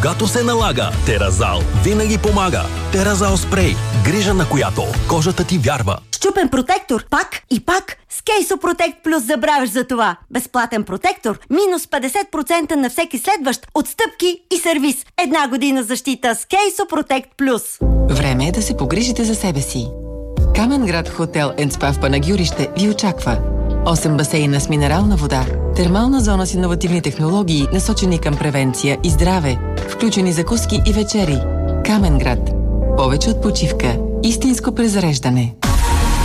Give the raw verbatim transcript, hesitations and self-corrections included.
когато се налага. Теразал винаги помага. Теразал спрей. Грижа, на която кожата ти вярва. Счупен протектор, пак и пак. С Кейсо Протект Плюс забравяш за това. Безплатен протектор, минус петдесет процента на всеки следващ, отстъпки и сервис. Една година защита с Кейсо Протект Плюс. Време е да се погрижите за себе си. Каменград Хотел енд Спа в Панагюрище ви очаква. осем басейна с минерална вода, термална зона с иновативни технологии, насочени към превенция и здраве, включени закуски и вечери. Каменград. Повече от почивка. Истинско презареждане.